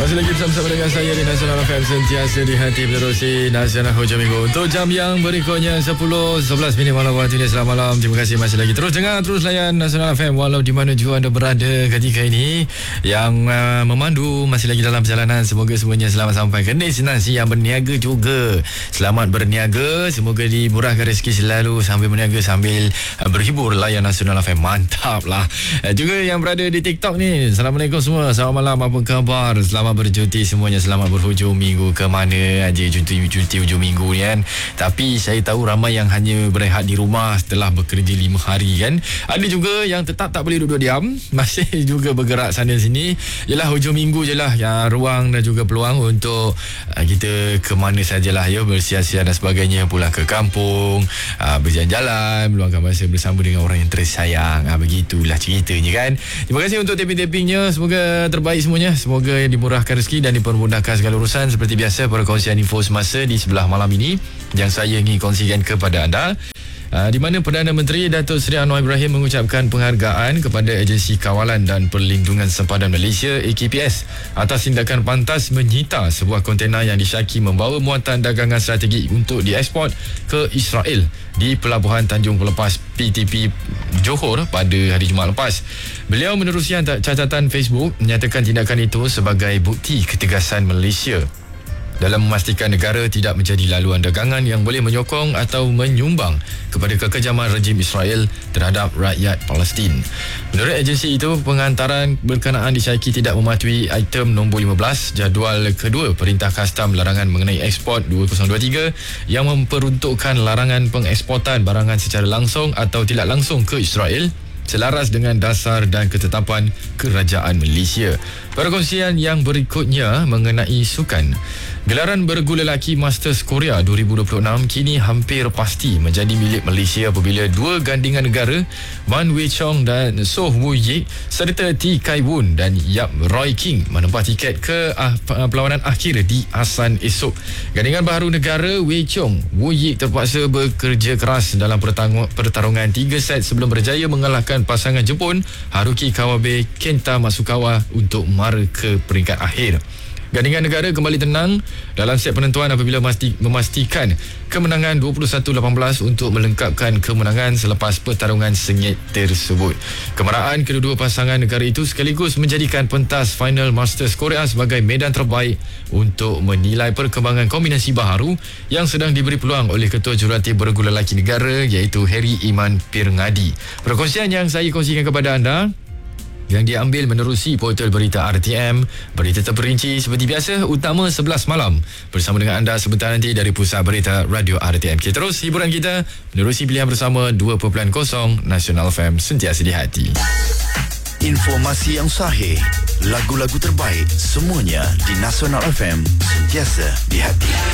Masih lagi bersama dengan saya di Nasional FM, sentiasa di hati menerusi Nasional Hujung Minggu. Untuk jam yang berikutnya 10-11 minit malam waktu ini. Selamat malam. Terima kasih masih lagi terus dengar, terus layan Nasional FM walau di mana jua anda berada ketika ini. Yang memandu masih lagi dalam perjalanan. Semoga semuanya selamat sampai ke destinasi. Yang berniaga juga selamat berniaga. Semoga dimurahkan rezeki selalu sambil berniaga sambil berhibur layan Nasional FM. Mantap lah. Juga yang berada di TikTok ni, Assalamualaikum semua. Selamat malam, apa khabar? Selamat bercuti semuanya, selamat berhujung minggu. Ke mana aja cuti hujung minggu ni kan. Tapi saya tahu ramai yang hanya berehat di rumah setelah bekerja 5 hari kan. Ada juga yang tetap tak boleh duduk diam, masih juga bergerak sana sini. Yalah, hujung minggu je lah yang ruang dan juga peluang untuk kita ke mana sajalah ya, bersiar-siar dan sebagainya, pulang ke kampung, berjalan-jalan, meluangkan masa bersama dengan orang yang tersayang. Begitulah ceritanya kan. Terima kasih untuk tapping-tappingnya. Semoga terbaik semuanya. Semoga dimurahkan rezeki dan dipermudahkan segala urusan. Seperti biasa, perkongsian info semasa di sebelah malam ini yang saya ingin kongsikan kepada anda, di mana Perdana Menteri Datuk Seri Anwar Ibrahim mengucapkan penghargaan kepada Agensi Kawalan dan Perlindungan Sempadan Malaysia AKPS atas tindakan pantas menyita sebuah kontena yang disyaki membawa muatan dagangan strategik untuk dieksport ke Israel di Pelabuhan Tanjung Pelepas PTP Johor pada hari Jumaat lepas. Beliau menerusi catatan Facebook menyatakan tindakan itu sebagai bukti ketegasan Malaysia dalam memastikan negara tidak menjadi laluan dagangan yang boleh menyokong atau menyumbang kepada kekejaman rejim Israel terhadap rakyat Palestin. Menurut agensi itu, pengantaran berkenaan disyaki tidak mematuhi item nombor 15 jadual kedua Perintah Kastam Larangan mengenai Ekspor 2023 yang memperuntukkan larangan pengeksportan barangan secara langsung atau tidak langsung ke Israel selaras dengan dasar dan ketetapan Kerajaan Malaysia. Perkongsian yang berikutnya mengenai sukan. Gelaran bergu lelaki Masters Korea 2026 kini hampir pasti menjadi milik Malaysia apabila dua gandingan negara Man Wei Chong dan Soh Woo Yik serta T Kai Woon dan Yap Roy King menempah tiket ke perlawanan akhir di Asan esok. Gandingan baharu negara Wei Chong Woo Yik terpaksa bekerja keras dalam pertarungan 3 set sebelum berjaya mengalahkan pasangan Jepun Haruki Kawabe Kenta Masukawa untuk mara ke peringkat akhir. Gandingan negara kembali tenang dalam set penentuan apabila memastikan kemenangan 21-18 untuk melengkapkan kemenangan selepas pertarungan sengit tersebut. Kemeraan kedua-dua pasangan negara itu sekaligus menjadikan pentas final Masters Korea sebagai medan terbaik untuk menilai perkembangan kombinasi baharu yang sedang diberi peluang oleh Ketua Jurulatih Bergu Lelaki Negara iaitu Harry Iman Pirngadi. Perkongsian yang saya kongsikan kepada anda yang diambil menerusi portal berita RTM. Berita terperinci seperti biasa utama 11 malam bersama dengan anda sebentar nanti dari Pusat Berita Radio RTM. Kita terus hiburan kita menerusi pilihan bersama 2.0 Nasional FM, sentiasa di hati. Informasi yang sahih, lagu-lagu terbaik, semuanya di Nasional FM, sentiasa di hati.